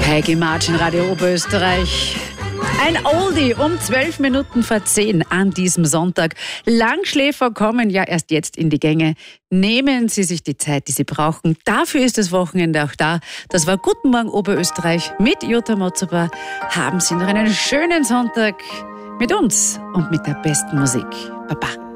Peggy Martin, Radio Oberösterreich. Ein Oldie um 12 Minuten vor 10 an diesem Sonntag. Langschläfer kommen ja erst jetzt in die Gänge. Nehmen Sie sich die Zeit, die Sie brauchen. Dafür ist das Wochenende auch da. Das war Guten Morgen Oberösterreich mit Jutta Motzober. Haben Sie noch einen schönen Sonntag mit uns und mit der besten Musik. Baba.